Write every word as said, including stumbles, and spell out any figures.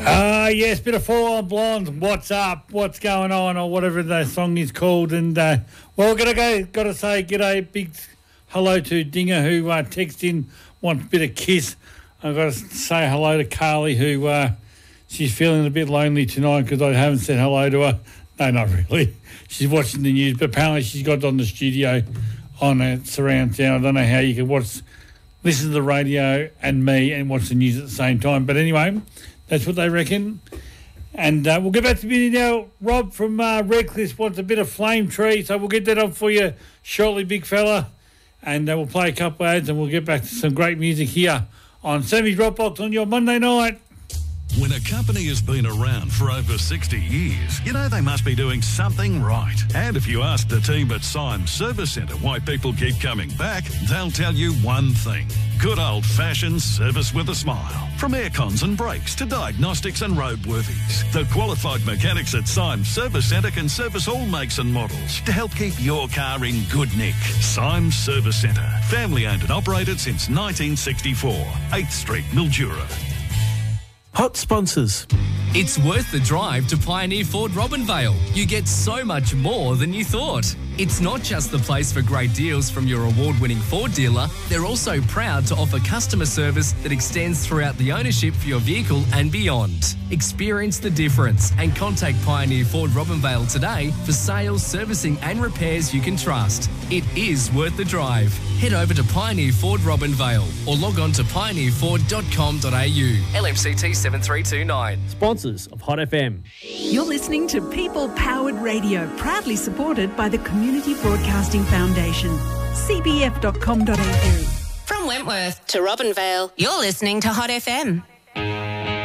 Ah, uh, yes, bit of Four on Blondes. What's up? What's going on? Or whatever the song is called. And, uh, well, gotta go. Got to say, g'day, big hello to Dinger who uh, texted in, wants a bit of kiss. I've got to say hello to Carly who uh, she's feeling a bit lonely tonight because I haven't said hello to her. No, not really. She's watching the news, but apparently she's got it on the studio on a surround sound. I don't know how you can watch, listen to the radio and me and watch the news at the same time. But anyway, that's what they reckon. And uh, we'll get back to the video now. Rob from uh, Redcliffe wants a bit of Flame Tree, so we'll get that on for you shortly, big fella. And uh, we'll play a couple of ads and we'll get back to some great music here on Sammy's Dropbox on your Monday night. When a company has been around for over sixty years, you know they must be doing something right. And if you ask the team at Symes Service Centre why people keep coming back, they'll tell you one thing. Good old-fashioned service with a smile. From aircons and brakes to diagnostics and roadworthies, the qualified mechanics at Symes Service Centre can service all makes and models to help keep your car in good nick. Symes Service Centre, family-owned and operated since nineteen sixty-four. eighth Street, Mildura. Hot sponsors. It's worth the drive to Pioneer Ford Robinvale. You get so much more than you thought. It's not just the place for great deals from your award-winning Ford dealer. They're also proud to offer customer service that extends throughout the ownership for your vehicle and beyond. Experience the difference and contact Pioneer Ford Robinvale today for sales, servicing and repairs you can trust. It is worth the drive. Head over to Pioneer Ford Robinvale or log on to pioneer ford dot com dot a u. L M C T seven three two nine. Sponsors of Hot F M. You're listening to People Powered Radio, proudly supported by the Community Broadcasting Foundation. c b f dot com dot a u. From Wentworth to Robinvale, you're listening to Hot F M.